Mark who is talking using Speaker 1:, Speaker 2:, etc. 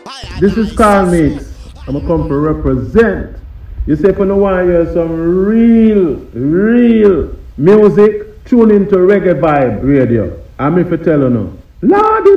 Speaker 1: This is Carl Mix. I'm going to come to represent. You say if you want to hear some real music, tune into Reggae Vibe Radio. I'm if you tell you now. Lord,